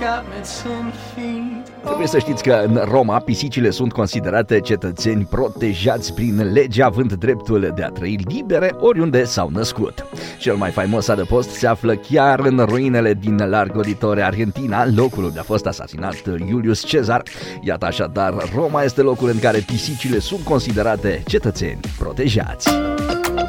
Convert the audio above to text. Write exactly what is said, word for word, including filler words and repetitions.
Trebuie să știți că în Roma pisicile sunt considerate cetățeni protejați prin lege, având dreptul de a trăi libere oriunde s-au născut. Cel mai faimos adăpost se află chiar în ruinele din Largo di Torre, Argentina, locul unde a fost asasinat Iulius Cezar. Iată așadar, Roma este locul în care pisicile sunt considerate cetățeni protejați.